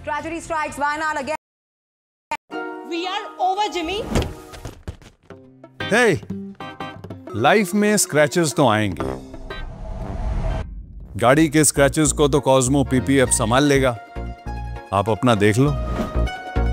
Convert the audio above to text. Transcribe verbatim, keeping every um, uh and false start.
Tragedy strikes Wayanad again. We are over, Jimmy. Hey, life में scratches तो आएंगे। गाड़ी के स्क्रैचेस को तो कॉस्मो पीपीएफ संभाल लेगा। आप अपना देख लो।